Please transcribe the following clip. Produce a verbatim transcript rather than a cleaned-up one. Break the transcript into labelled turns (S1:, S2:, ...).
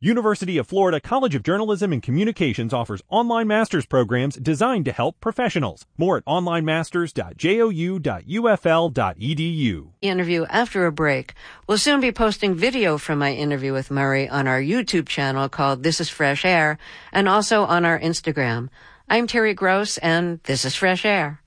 S1: University of Florida College of Journalism and Communications offers online master's programs designed to help professionals. More at online masters dot jou dot u f l dot e d u.
S2: Interview after a break. We'll soon be posting video from my interview with Murray on our YouTube channel called This is Fresh Air and also on our Instagram. I'm Terry Gross, and this is Fresh Air.